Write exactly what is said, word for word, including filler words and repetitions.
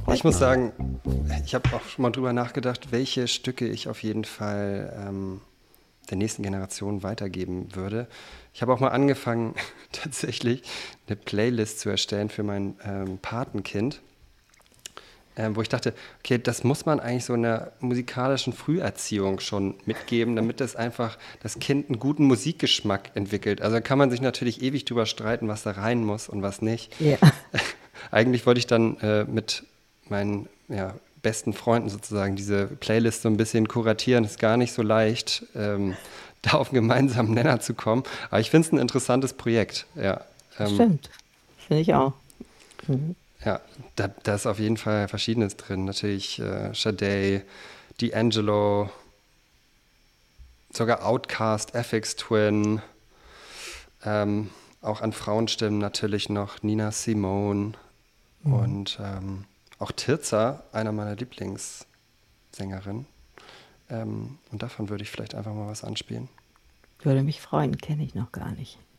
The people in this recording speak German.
Ich muss sagen, ich habe auch schon mal drüber nachgedacht, welche Stücke ich auf jeden Fall ähm, der nächsten Generation weitergeben würde. Ich habe auch mal angefangen, tatsächlich eine Playlist zu erstellen für mein ähm, Patenkind, ähm, wo ich dachte, okay, das muss man eigentlich so in der musikalischen Früherziehung schon mitgeben, damit das einfach das Kind einen guten Musikgeschmack entwickelt. Also da kann man sich natürlich ewig drüber streiten, was da rein muss und was nicht. Ja, Eigentlich wollte ich dann äh, mit meinen ja, besten Freunden sozusagen diese Playlist so ein bisschen kuratieren. Ist gar nicht so leicht, ähm, da auf einen gemeinsamen Nenner zu kommen. Aber ich finde es ein interessantes Projekt. Ja, ähm, stimmt. Finde ich auch. Mhm. ja da, da ist auf jeden Fall Verschiedenes drin. Natürlich äh, Sade, D'Angelo, sogar Outkast, Aphex Twin, ähm, auch an Frauenstimmen natürlich noch Nina Simone Mhm. und ähm, auch Tirza, einer meiner Lieblingssängerinnen. Ähm, und davon würde ich vielleicht einfach mal was anspielen. Würde mich freuen, kenne ich noch gar nicht.